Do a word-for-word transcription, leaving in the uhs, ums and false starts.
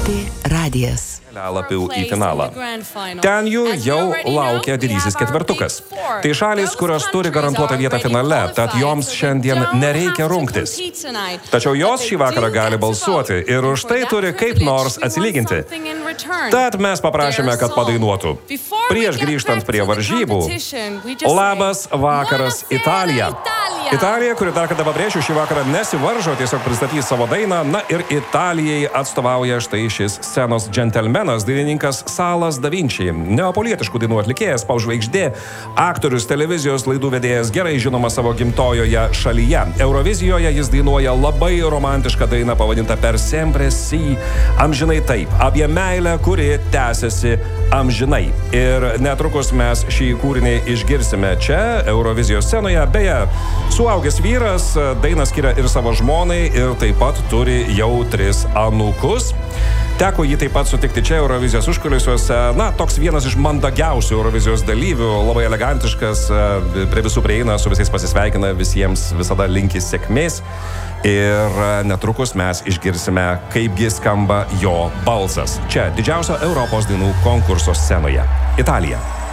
Lrt radijas. Kelialapių į finalą. Ten jų jau laukia didysis ketvertukas. Tai šalys, kurios turi garantuotą vietą finale, tad joms šiandien nereikia rungtis. Tačiau jos šį vakarą gali balsuoti ir už tai turi kaip nors atsilyginti. Tad mes paprašėme, kad padainuotų. Prieš grįžtant prie varžybų, labas vakaras Italija. Italija, kuri dar kada pabrėžiu, šį vakarą nesivaržo, tiesiog pristatys savo dainą. Na ir Italijai atstovauja štai šis scenos džentelmenas, dainininkas Salas Da Vinci, neapolietiškų dainų atlikėjas, popžvaigždė, aktorius, televizijos laidų vedėjas, gerai žinoma savo gimtojoje šalyje. Eurovizijoje jis dainuoja labai romantišką dainą pavadintą Per sempre si, amžinai taip, apie meilę, kuri tęsiasi amžinai. Ir netrukus mes šį kūrinį išgirsime čia, Eurovizijos scenoje. Beje, suaugęs vyras dainą skiria ir savo žmonai ir taip pat turi jau tris anūkus. Teko jį taip pat sutikti čia Eurovizijos užkulisiuose. Na, toks vienas iš mandagiausių Eurovizijos dalyvių, labai elegantiškas, prie visų prieina, su visais pasisveikina, visiems visada linki sėkmės. Ir netrukus mes išgirsime, kaipgi skamba jo balsas. Čia didžiausio Europos dainų konkurso scenoje. Italija.